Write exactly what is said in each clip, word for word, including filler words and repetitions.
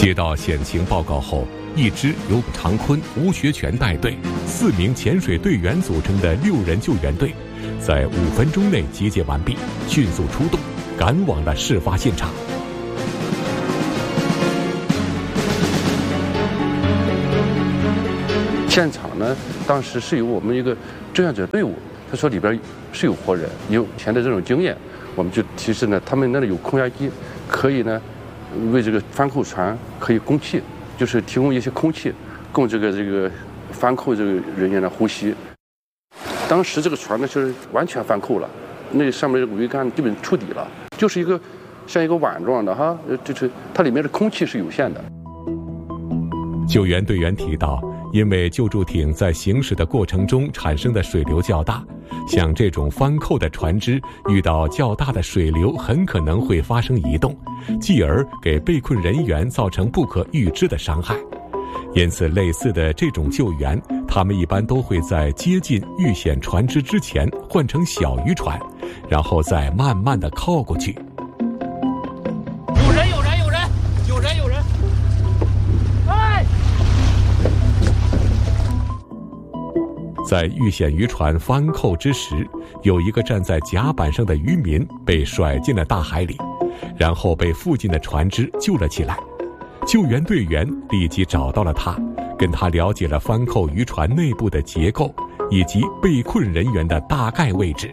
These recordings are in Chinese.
接到险情报告后，一支由常坤、吴学全带队、四名潜水队员组成的六人救援队，在五分钟内集结完毕，迅速出动，赶往了事发现场。 现场呢，当时是有我们一个志愿者队伍，他说里边是有活人，有前的这种经验，我们就提示呢，他们那里有空压机，可以呢为这个翻扣船可以供气，就是提供一些空气，供这个这个翻扣这个人员的呼吸。当时这个船呢就是完全翻扣了，那上面这个桅杆基本触底了，就是一个像一个碗状的哈，就是它里面的空气是有限的。 救援队员提到，因为救助艇在行驶的过程中产生的水流较大，像这种翻扣的船只遇到较大的水流很可能会发生移动，继而给被困人员造成不可预知的伤害。因此类似的这种救援，他们一般都会在接近遇险船只之前换成小渔船，然后再慢慢地靠过去。 有人有人有人有人有人哎！ 在遇险渔船翻扣之时，有一个站在甲板上的渔民被甩进了大海里，然后被附近的船只救了起来。救援队员立即找到了他，跟他了解了翻扣渔船内部的结构以及被困人员的大概位置。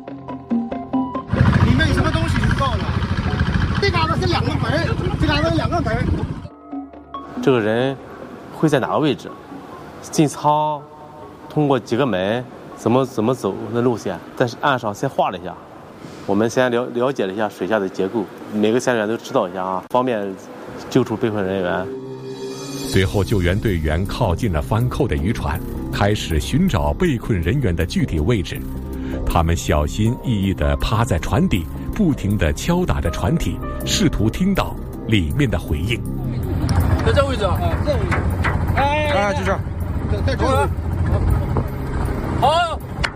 里面有什么东西你知道了？这嘎达是两个门，这嘎达是两个门。 这个人会在哪个位置？进舱，通过几个门，怎么怎么走的路线？在岸上先画了一下，我们先了了解了一下水下的结构，每个潜水员都知道一下啊，方便救出被困人员。 随后救援队员靠近了翻扣的渔船，开始寻找被困人员的具体位置。他们小心翼翼地趴在船底，不停地敲打着船体，试图听到里面的回应。 在这位置啊， 这位置， 哎哎，就这，在这位置。 好。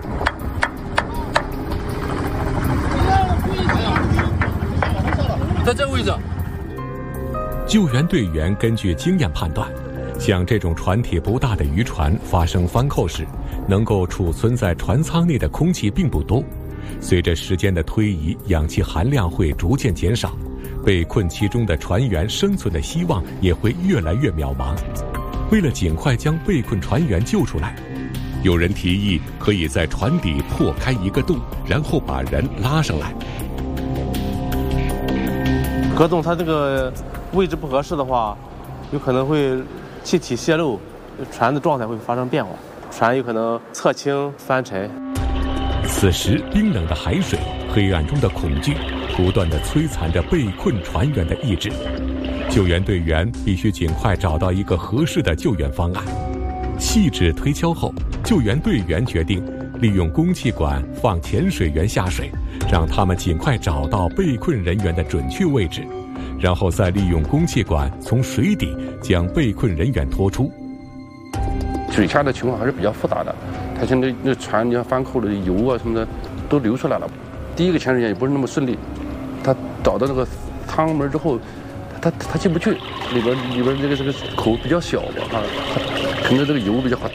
在这位置。 救援队员根据经验判断，像这种船体不大的渔船发生翻扣时，能够储存在船舱内的空气并不多，随着时间的推移，氧气含量会逐渐减少，被困其中的船员生存的希望也会越来越渺茫。为了尽快将被困船员救出来，有人提议可以在船底破开一个洞，然后把人拉上来。 隔洞它这个位置不合适的话，有可能会气体泄漏，船的状态会发生变化，船有可能侧倾翻沉。 此时冰冷的海水、黑暗中的恐惧不断地摧残着被困船员的意志。救援队员必须尽快找到一个合适的救援方案。细致推敲后，救援队员决定利用供气管放潜水员下水，让他们尽快找到被困人员的准确位置，然后再利用供气管从水底将被困人员拖出。 水下的情况还是比较复杂的，它现在那船你看翻扣的油啊什么的都流出来了。第一个潜水员也不是那么顺利，他找到那个舱门之后，他他他进不去，里边里边这个这个口比较小吧啊，可能这个油比较滑。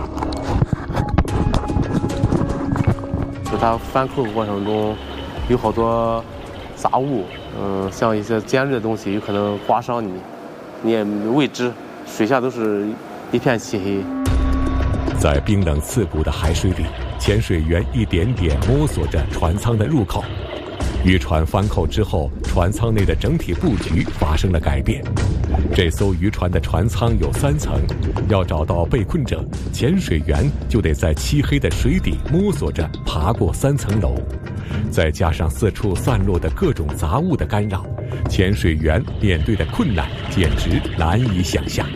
就它翻扣过程中有好多杂物，嗯，像一些尖锐的东西，有可能刮伤你，你也未知，水下都是一片漆黑。 在冰冷刺骨的海水里，潜水员一点点摸索着船舱的入口。渔船翻扣之后，船舱内的整体布局发生了改变。这艘渔船的船舱有三层，要找到被困者，潜水员就得在漆黑的水底摸索着爬过三层楼。再加上四处散落的各种杂物的干扰，潜水员面对的困难简直难以想象。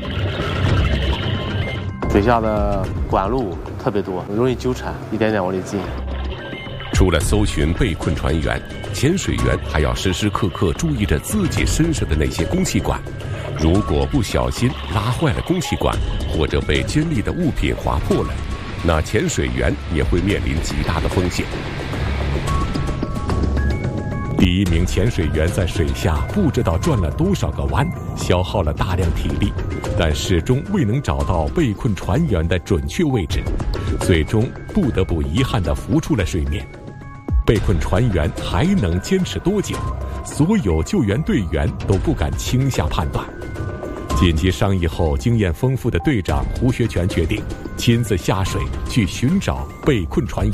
水下的管路特别多，容易纠缠，一点点往里进。 除了搜寻被困船员，潜水员还要时时刻刻注意着自己身上的那些供气管，如果不小心拉坏了供气管，或者被尖利的物品划破了，那潜水员也会面临极大的风险。第第一名潜水员在水下不知道转了多少个弯，消耗了大量体力，但始终未能找到被困船员的准确位置，最终不得不遗憾地浮出了水面。被困船员还能坚持多久？所有救援队员都不敢轻下判断。紧急商议后，经验丰富的队长胡学全决定亲自下水去寻找被困船员。